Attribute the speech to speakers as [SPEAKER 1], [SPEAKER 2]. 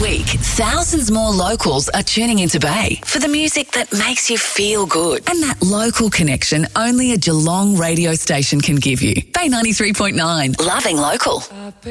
[SPEAKER 1] week, thousands more locals are tuning into Bay for the music that makes you feel good. And that local connection only a Geelong radio station can give you. Bay 93.9, loving local.